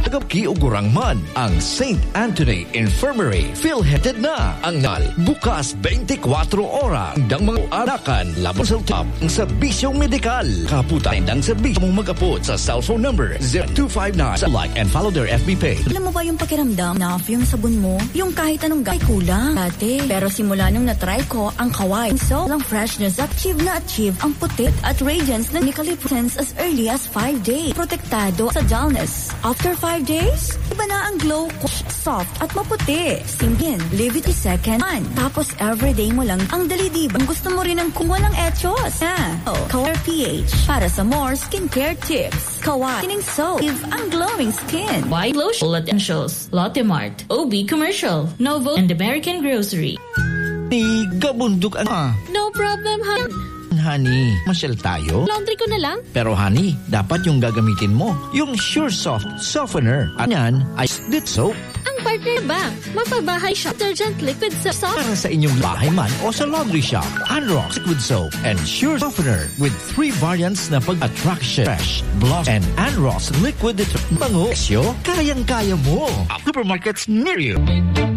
Kiugurang man ang St. Anthony Infirmary. Philheaded na ang nal. Bukas 24 oras. Hanggang mga arakan laban sa top ng serbisyong medikal. Kaputan ng serbisyo mong mag-apot sa cellphone number 0259. Like and follow their FB page. Alam mo ba yung pakiramdam na yung sabon mo? Yung kahit anong gay kulang. Dati. Pero simula nung natry ko ang Kawai. So, lang freshness achieve ang puti at radiance ng Nicoliprens as early as 5 days. Protektado sa dullness. After 5 days, iba na ang glow ko. Soft at maputi. Singin, leave it a second. Tapos everyday mo lang ang dalidibang. Gusto mo rin ang kung walang etchos. Kawai PH. Para sa more skincare tips. Kawai. Tining so, give ang glowing skin. White Lotion Essentials. Lotte Mart. OB Commercial. Novo and American Grocery. Gabundok ang No problem, hon. Honey, masyal tayo? Laundry ko na lang. Pero honey, dapat yung gagamitin mo, yung Sure Soft Softener. At yan ay split soap. Ang partner ba? Mapabahay siya. Detergent liquid soap. Para sa inyong bahay man o sa laundry shop, Anrox Liquid Soap and Sure Softener with 3 variants na pag-attraction, fresh, gloss, and Anrox Liquid Detergent. Bango, kayang-kaya mo. Supermarkets near you.